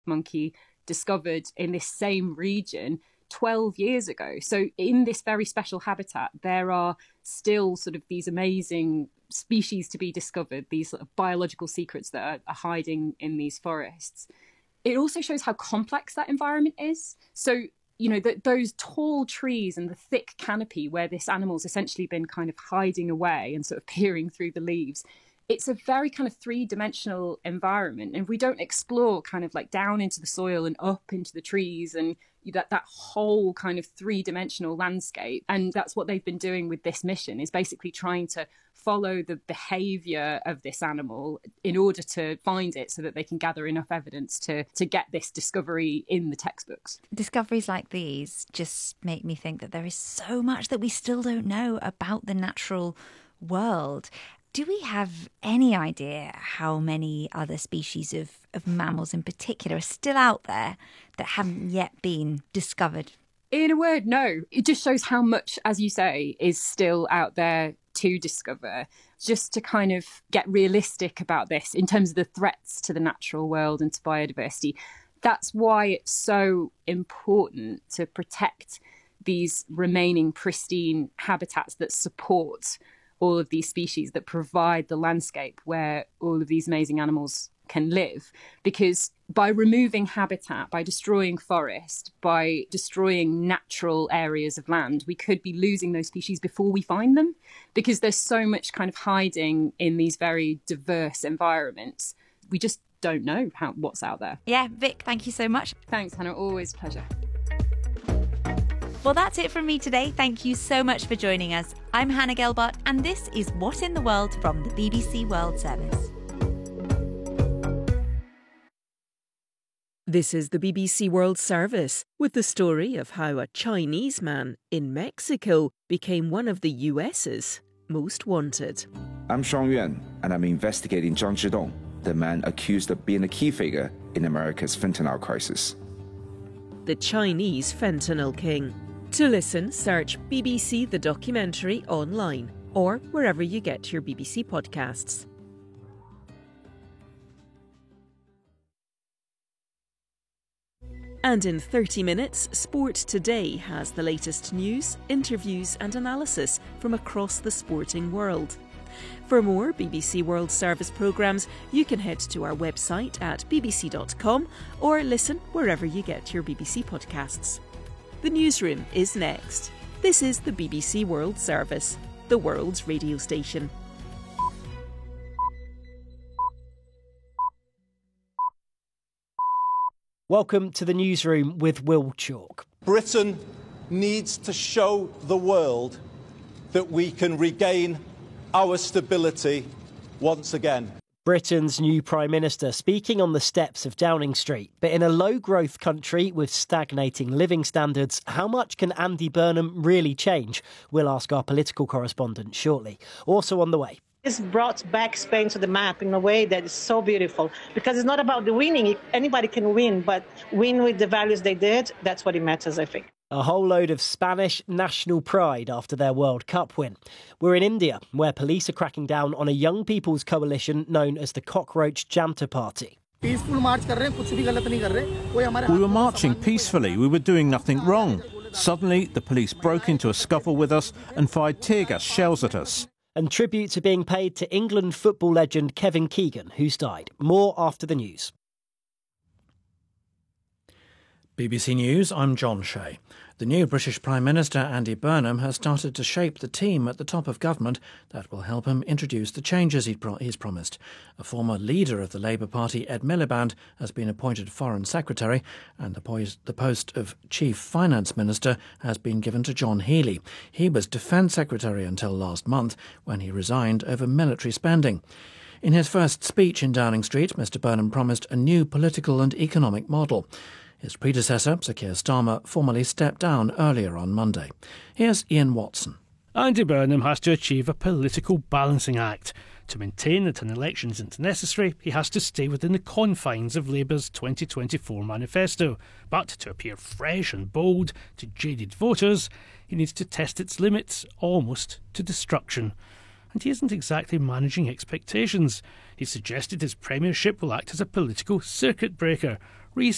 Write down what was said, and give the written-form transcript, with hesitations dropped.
monkey discovered in this same region 12 years ago. So in this very special habitat, there are still sort of these amazing species to be discovered, these sort of biological secrets that are hiding in these forests. It also shows how complex that environment is. So, you know, those tall trees and the thick canopy where this animal's essentially been kind of hiding away and sort of peering through the leaves, it's a very kind of three-dimensional environment. And if we don't explore kind of like down into the soil and up into the trees and that whole kind of three-dimensional landscape, and that's what they've been doing with this mission, is basically trying to follow the behaviour of this animal in order to find it so that they can gather enough evidence to get this discovery in the textbooks. Discoveries like these just make me think that there is so much that we still don't know about the natural world. Do we have any idea how many other species of mammals in particular are still out there that haven't yet been discovered? In a word, no. It just shows how much, as you say, is still out there to discover. Just to kind of get realistic about this in terms of the threats to the natural world and to biodiversity. That's why it's so important to protect these remaining pristine habitats that support all of these species, that provide the landscape where all of these amazing animals can live. Because by removing habitat, by destroying forest, by destroying natural areas of land, we could be losing those species before we find them, because there's so much kind of hiding in these very diverse environments. We just don't know what's out there. Yeah, Vic, thank you so much. Thanks, Hannah. Always a pleasure. Well, that's it from me today. Thank you so much for joining us. I'm Hannah Gelbart, and this is What in the World from the BBC World Service. This is the BBC World Service, with the story of how a Chinese man in Mexico became one of the US's most wanted. I'm Sean Yuan, and I'm investigating Zhang Zhidong, the man accused of being a key figure in America's fentanyl crisis. The Chinese Fentanyl King. To listen, search BBC The Documentary online or wherever you get your BBC podcasts. And in 30 minutes, Sport Today has the latest news, interviews and analysis from across the sporting world. For more BBC World Service programmes, you can head to our website at bbc.com or listen wherever you get your BBC podcasts. The newsroom is next. This is the BBC World Service, the world's radio station. Welcome to the newsroom with Will Chalk. Britain needs to show the world that we can regain our stability once again. Britain's new Prime Minister speaking on the steps of Downing Street. But in a low-growth country with stagnating living standards, how much can Andy Burnham really change? We'll ask our political correspondent shortly. Also on the way. This brought back Spain to the map in a way that is so beautiful, because it's not about the winning. Anybody can win, but win with the values they did, that's what it matters, I think. A whole load of Spanish national pride after their World Cup win. We're in India, where police are cracking down on a young people's coalition known as the Cockroach Janta Party. We were marching peacefully. We were doing nothing wrong. Suddenly, the police broke into a scuffle with us and fired tear gas shells at us. And tributes are being paid to England football legend Kevin Keegan, who's died. More after the news. BBC News, I'm John Shea. The new British Prime Minister Andy Burnham has started to shape the team at the top of government that will help him introduce the changes he's promised. A former leader of the Labour Party, Ed Miliband, has been appointed Foreign Secretary, and the post of Chief Finance Minister has been given to John Healey. He was Defence Secretary until last month, when he resigned over military spending. In his first speech in Downing Street, Mr Burnham promised a new political and economic model. His predecessor, Sir Keir Starmer, formally stepped down earlier on Monday. Here's Ian Watson. Andy Burnham has to achieve a political balancing act. To maintain that an election isn't necessary, he has to stay within the confines of Labour's 2024 manifesto. But to appear fresh and bold to jaded voters, he needs to test its limits, almost to destruction. And he isn't exactly managing expectations. He suggested his premiership will act as a political circuit breaker,